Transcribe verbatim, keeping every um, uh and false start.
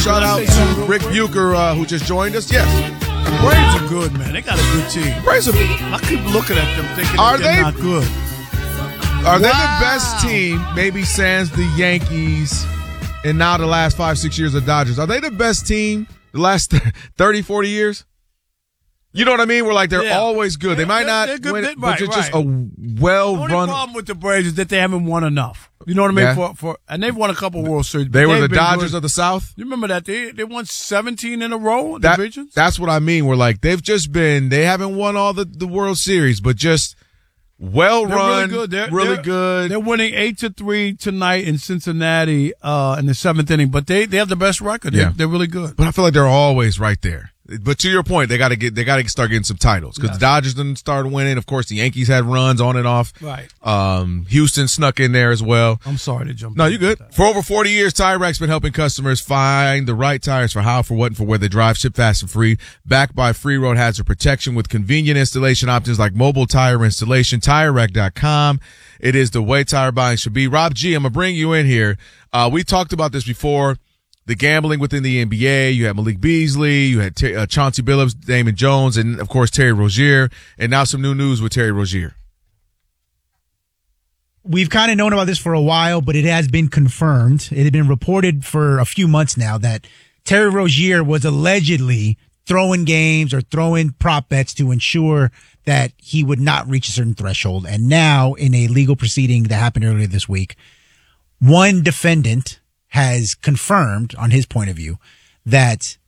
shout out to Rick Bucher, uh, who just joined us. Yes. Braves are good, man. They got a good team. Braves are, I keep looking at them thinking are they're they, not good. Are wow. they the best team, maybe sans the Yankees, and now the last five, six years of Dodgers? Are they the best team the last thirty, forty years? You know what I mean? We're like, they're yeah. always good. They might they're, not they're good, win, right, but it's right. just a well-run. The only problem with the Braves is that they haven't won enough. You know what I mean? Yeah. For, for And they've won a couple World Series. They were the Dodgers good. of the South? You remember that? They they won seventeen in a row, that, divisions? That's what I mean. We're like, they've just been, they haven't won all the, the World Series, but just well-run, really good. They're, really they're, good. They're winning eight to three tonight in Cincinnati uh, in the seventh inning, but they, they have the best record. They're, yeah. they're really good. But I feel like they're always right there. But to your point, they got to get they got to start getting some titles because yes. the Dodgers didn't start winning. Of course, the Yankees had runs on and off. Right. Um, Houston snuck in there as well. I'm sorry to jump. No, you good. For over forty years, Tire Rack's been helping customers find the right tires for how, for what, and for where they drive. Ship fast and free. Backed by free road hazard protection with convenient installation options like mobile tire installation. Tire Rack dot com. It is the way tire buying should be. Rob G, I'm gonna bring you in here. Uh, we talked about this before. The gambling within the N B A, you had Malik Beasley, you had uh, Chauncey Billups, Damon Jones, and, of course, Terry Rozier. And now some new news with Terry Rozier. We've kind of known about this for a while, but it has been confirmed. It had been reported for a few months now that Terry Rozier was allegedly throwing games or throwing prop bets to ensure that he would not reach a certain threshold. And now, in a legal proceeding that happened earlier this week, one defendant has confirmed, on his point of view, that